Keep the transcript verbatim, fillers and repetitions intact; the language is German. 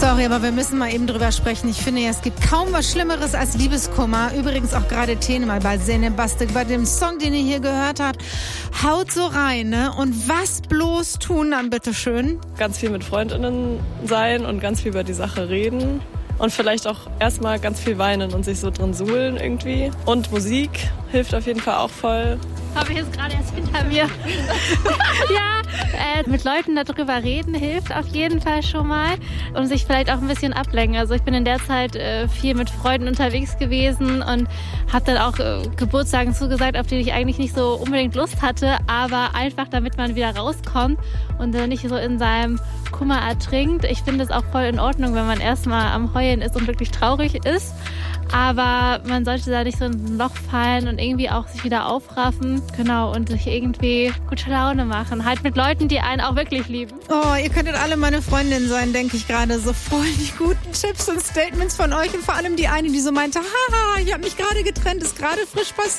Sorry, aber wir müssen mal eben drüber sprechen. Ich finde ja, es gibt kaum was Schlimmeres als Liebeskummer. Übrigens auch gerade Tene mal bei Senebastik, bei dem Song, den ihr hier gehört habt. Haut so rein, ne? Und was bloß tun dann, bitteschön? Ganz viel mit Freundinnen sein und ganz viel über die Sache reden. Und vielleicht auch erstmal ganz viel weinen und sich so drin suhlen irgendwie. Und Musik hilft auf jeden Fall auch voll. Habe ich jetzt gerade erst hinter mir. Ja, äh, mit Leuten darüber reden hilft auf jeden Fall schon mal und sich vielleicht auch ein bisschen ablenken. Also ich bin in der Zeit äh, viel mit Freunden unterwegs gewesen und habe dann auch äh, Geburtstagen zugesagt, auf die ich eigentlich nicht so unbedingt Lust hatte, aber einfach damit man wieder rauskommt und äh, nicht so in seinem Kummer ertrinkt. Ich finde es auch voll in Ordnung, wenn man erstmal am Heulen ist und wirklich traurig ist. Aber man sollte da nicht so in ein Loch fallen und irgendwie auch sich wieder aufraffen. Genau, und sich irgendwie gute Laune machen. Halt mit Leuten, die einen auch wirklich lieben. Oh, ihr könntet alle meine Freundinnen sein, denke ich gerade. So voll die guten Tipps und Statements von euch. Und vor allem die eine, die so meinte, haha, ich habe mich gerade getrennt, ist gerade frisch passiert.